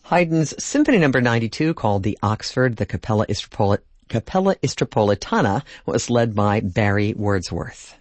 Haydn's Symphony No. 92, called the Oxford, the Capella Istropolitana, was led by Barry Wordsworth.